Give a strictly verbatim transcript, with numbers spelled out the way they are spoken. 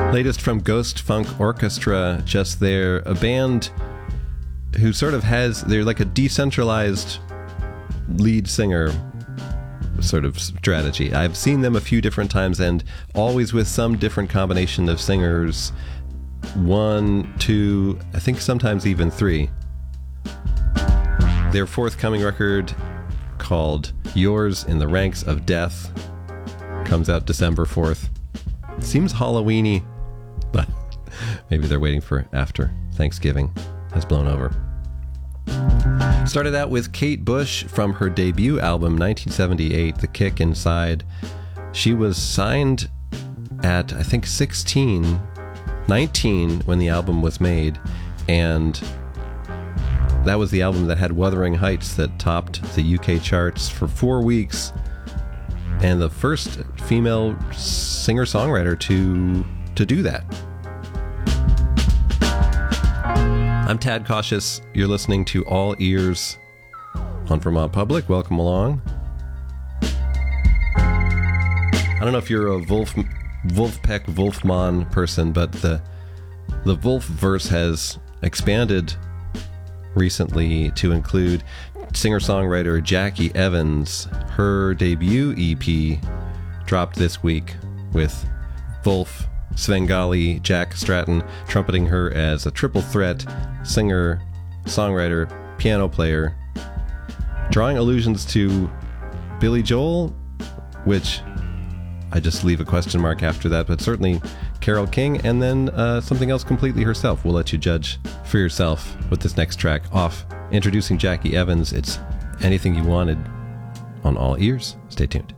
Latest from Ghost Funk Orchestra, just there, a band who sort of has, they're like a decentralized lead singer sort of strategy. I've seen them a few different times and always with some different combination of singers. One, two, I think sometimes even three. Their forthcoming record, called Yours in the Ranks of Death, comes out December fourth. Seems Halloween-y, but maybe they're waiting for after Thanksgiving has blown over. Started out with Kate Bush from her debut album nineteen seventy-eight, The Kick Inside. She was signed at, I think, sixteen, nineteen when the album was made, and that was the album that had Wuthering Heights that topped the U K charts for four weeks, and the first female singer-songwriter to to do that. I'm Tad Cautious. You're listening to All Ears on Vermont Public. Welcome along. I don't know if you're a Wolf, Wolfpeck Wolfman person, but the the Wolf verse has expanded recently to include singer-songwriter Jackie Evans. Her debut E P dropped this week with Wolf, Svengali, Jack Stratton trumpeting her as a triple threat singer, songwriter, piano player, drawing allusions to Billy Joel, which I just leave a question mark after that, but certainly Carole King, and then uh, something else completely herself. We'll let you judge for yourself with this next track. Off, introducing Jackie Evans. It's Anything You Wanted on All Ears. Stay tuned.